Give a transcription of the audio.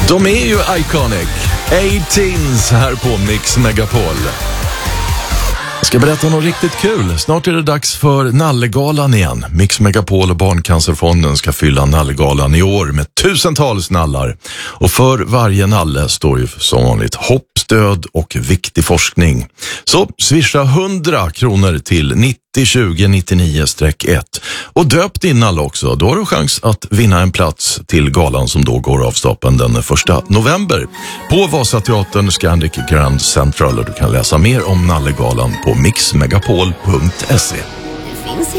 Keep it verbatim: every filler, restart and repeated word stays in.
De är ju iconic. A-Teens här på Mix Megapol. Jag ska berätta något riktigt kul. Snart är det dags för Nallegalan igen. Mix Megapol och Barncancerfonden ska fylla Nallegalan i år med tusentals nallar. Och för varje nalle står ju som vanligt hopp, stöd och viktig forskning. Så swisha hundra kronor till nittio tjugo nittionio ett. Och döp din nalle också. Då har du chans att vinna en plats till galan som då går av stapeln den första november. På Vasateatern Scandic Grand Central. Du kan läsa mer om Nallegalan på mix megapol punkt se.